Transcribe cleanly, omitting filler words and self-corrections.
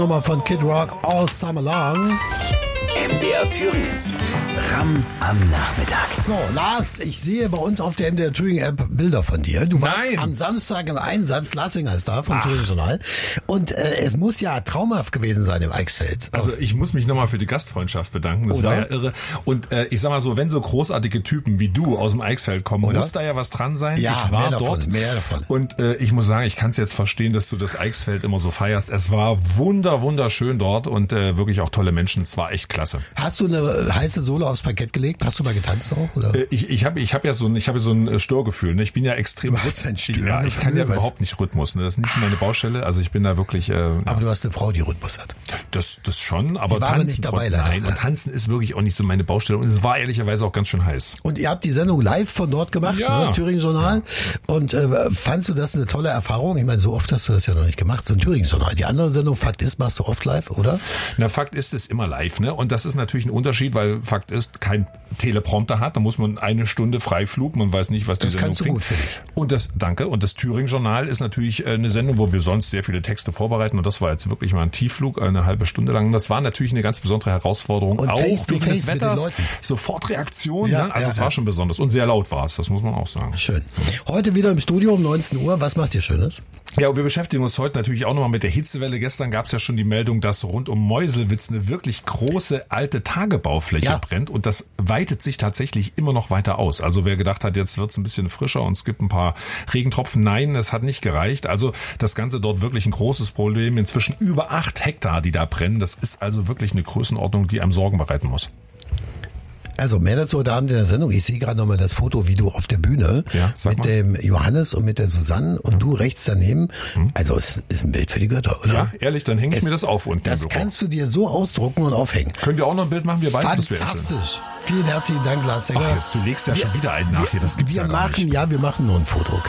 Nummer von Kid Rock, All Summer Long. MDR Thüringen. Ram am Nachmittag. So, Lars, ich sehe bei uns auf der MDR Thüringen App Bilder von dir. Du warst am Samstag im Einsatz, Lars Singer ist da vom Thüringen Journal. Und es muss ja traumhaft gewesen sein im Eichsfeld. Also ich muss mich nochmal für die Gastfreundschaft bedanken. Das war ja irre. Und ich sag mal so, wenn so großartige Typen wie du aus dem Eichsfeld kommen, muss da ja was dran sein. Ja, ich war mehr davon, dort. Mehr davon. Und ich muss sagen, ich kann es jetzt verstehen, dass du das Eichsfeld immer so feierst. Es war wunderschön dort und wirklich auch tolle Menschen. Es war echt klasse. Hast du eine heiße Sohle aufs Parkett gelegt? Hast du mal getanzt auch? Oder? Ich hab ja so ein Störgefühl. Ne? Ich bin ja extrem. Du hast ein Störgefühl? Ja, ich kann ja überhaupt nicht Rhythmus. Ne? Das ist nicht meine Baustelle. Also ich bin da wirklich. Aber du hast eine Frau, die Rhythmus hat. Das schon. Aber die war tanzen nicht dabei, leider. Nein. Und tanzen ist wirklich auch nicht so meine Baustelle. Und es war ehrlicherweise auch ganz schön heiß. Und ihr habt die Sendung live von dort gemacht, ne? Thüringen Journal. Ja. Und fandst du das eine tolle Erfahrung? Ich meine, so oft hast du das ja noch nicht gemacht. So ein Thüringen Journal. Die andere Sendung, Fakt ist, machst du oft live, oder? Na, Fakt ist immer live, ne? Und das ist natürlich ein Unterschied, weil Fakt ist, kein Teleprompter hat. Da muss man eine Stunde Freiflug. Man weiß nicht, was die Sendung bringt. Gut, finde ich. Und das Thüringen Journal ist natürlich eine Sendung, wo wir sonst sehr viele Texte vorbereiten. Und das war jetzt wirklich mal ein Tiefflug, eine halbe Stunde lang. Und das war natürlich eine ganz besondere Herausforderung. Und auch wegen des Wetters. Sofortreaktion. Ja, ne? Also es war schon besonders. Und sehr laut war es. Das muss man auch sagen. Schön. Heute wieder im Studio um 19 Uhr. Was macht ihr Schönes? Ja, und wir beschäftigen uns heute natürlich auch nochmal mit der Hitzewelle. Gestern gab es ja schon die Meldung, dass rund um Meuselwitz eine wirklich große alte Tagebaufläche brennt. Und das weitet sich tatsächlich immer noch weiter aus. Also wer gedacht hat, jetzt wird's ein bisschen frischer und es gibt ein paar Regentropfen. Nein, es hat nicht gereicht. Also das Ganze dort wirklich ein großes Problem. Inzwischen über 8 Hektar, die da brennen. Das ist also wirklich eine Größenordnung, die einem Sorgen bereiten muss. Also mehr dazu heute Abend in der Sendung. Ich sehe gerade nochmal das Foto, wie du auf der Bühne mit dem Johannes und mit der Susanne und du rechts daneben. Also es ist ein Bild für die Götter, oder? Ja, ehrlich, dann hänge ich mir das auf. Und das kannst du dir so ausdrucken und aufhängen. Können wir auch noch ein Bild machen, wir beide? Fantastisch. Vielen herzlichen Dank, Lars Singer. Ach, jetzt, du legst ja schon wieder einen nach hier, das gibt's ja gar nicht. Wir machen nur ein Foto.